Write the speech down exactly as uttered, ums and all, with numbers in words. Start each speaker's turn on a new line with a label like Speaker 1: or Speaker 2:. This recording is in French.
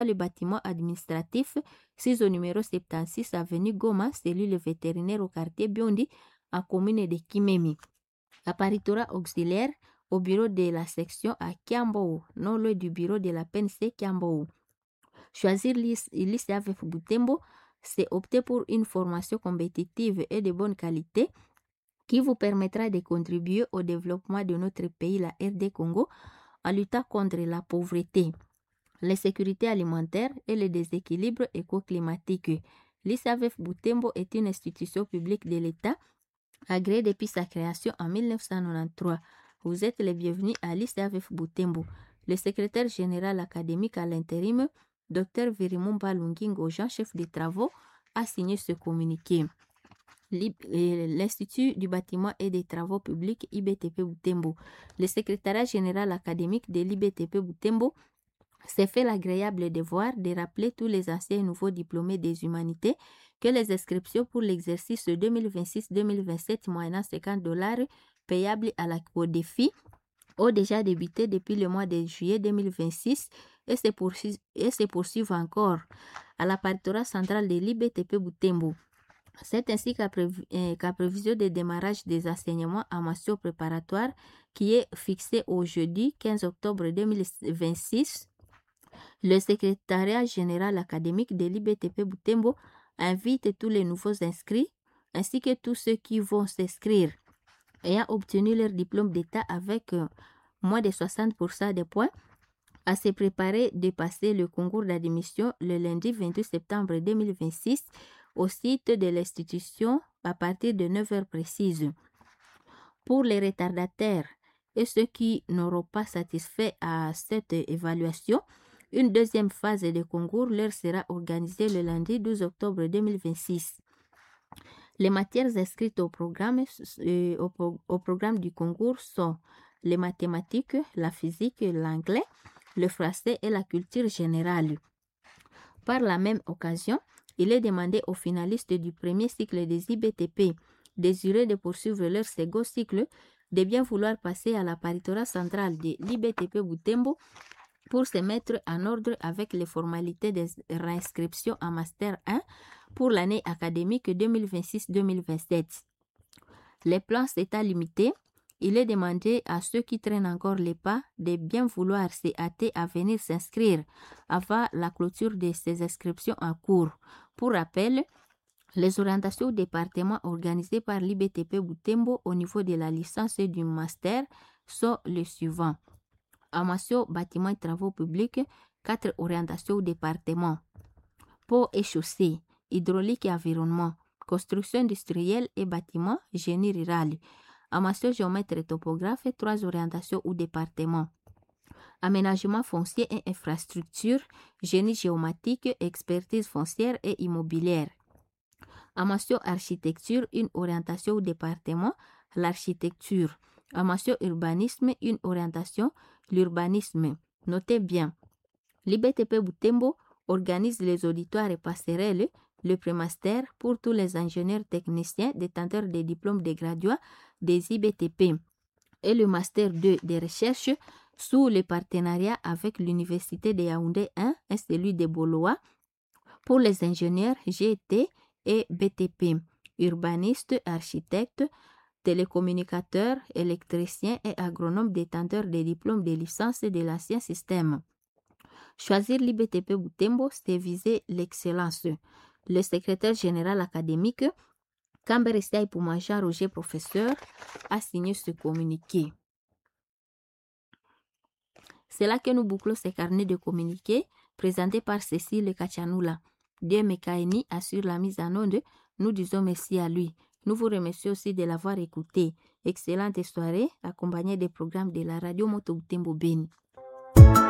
Speaker 1: le bâtiment administratif, six au numéro soixante-seize avenue Goma, cellule vétérinaire au quartier Biondi, en commune de Kimemi. Apparitora auxiliaire au bureau de la section à Kiambo, non loin du bureau de la P N C Kiambo. Choisir l'I C A V F Butembo, c'est opter pour une formation compétitive et de bonne qualité qui vous permettra de contribuer au développement de notre pays, la R D Congo, en luttant contre la pauvreté, l'insécurité alimentaire et le déséquilibre écoclimatique. L'I C A V F Butembo est une institution publique de l'État agréée depuis sa création en mille neuf cent quatre-vingt-treize. Vous êtes les bienvenus à l'I C A V F Butembo. Le secrétaire général académique à l'intérim, Dr Virimumba Lungingo, Jean, chef des travaux, a signé ce communiqué. L'Institut du bâtiment et des travaux publics I B T P Butembo. Le secrétariat général académique de l'I B T P Butembo s'est fait l'agréable devoir de rappeler tous les anciens et nouveaux diplômés des humanités que les inscriptions pour l'exercice deux mille vingt-six deux mille vingt-sept moyennant cinquante dollars payables à la CODEFI ont déjà débuté depuis le mois de juillet deux mille vingt-six et se poursuivent, et se poursuivent encore à la paritorat centrale de l'I B T P Butembo. C'est ainsi qu'à prév euh, qu'à prévision de démarrage des enseignements en mention préparatoire qui est fixé au jeudi quinze octobre deux mille vingt-six, le secrétariat général académique de l'I B T P Butembo invite tous les nouveaux inscrits ainsi que tous ceux qui vont s'inscrire ayant obtenu leur diplôme d'État avec euh, moins de soixante pour cent des points à se préparer de passer le concours d'admission le lundi vingt-deux septembre deux mille vingt-six au site de l'institution à partir de neuf heures précises. Pour les retardataires et ceux qui n'auront pas satisfait à cette évaluation, une deuxième phase de concours leur sera organisée le lundi douze octobre deux mille vingt-six. Les matières inscrites au programme, euh, au, pro au programme du concours sont les mathématiques, la physique, l'anglais, le français et la culture générale. Par la même occasion, il est demandé aux finalistes du premier cycle des I B T P désireux de poursuivre leur second cycle de bien vouloir passer à la paritorat centrale de l'I B T P Butembo pour se mettre en ordre avec les formalités de réinscription en Master un pour l'année académique deux mille vingt-six deux mille vingt-sept. Les places étant limitées, il est demandé à ceux qui traînent encore les pas de bien vouloir se hâter à venir s'inscrire avant la clôture de ces inscriptions en cours. Pour rappel, les orientations au département organisées par l'I B T P Butembo au niveau de la licence et du master sont les suivants. En mention bâtiment et travaux publics, quatre orientations au département. Pont et chaussée, hydraulique et environnement, construction industrielle et bâtiment, génie rural. En mention géomètre et topographe, trois orientations au département. Aménagement foncier et infrastructure, génie géomatique, expertise foncière et immobilière. En mention architecture, une orientation au département, l'architecture. En mention urbanisme, une orientation, l'urbanisme. Notez bien, l'I B T P Butembo organise les auditoires et passerelles, le prémaster pour tous les ingénieurs techniciens détenteurs des diplômes de graduats des I B T P et le master deux de recherche sous le partenariat avec l'Université de Yaoundé un et celui de Boloa pour les ingénieurs G T et B T P, urbanistes, architectes, télécommunicateurs, électriciens et agronomes détenteurs des diplômes de licence de l'ancien système. Choisir l'I B T P Butembo, c'est viser l'excellence. Le secrétaire général académique, Camberestia Poumaja Roger, professeur, a signé ce communiqué. C'est là que nous bouclons ces carnets de communiqués présentés par Cécile Kachanula. Dieu Mekaini assure la mise en onde. Nous disons merci à lui. Nous vous remercions aussi de l'avoir écouté. Excellente soirée accompagnée des programmes de la radio Moto Butembo Beni.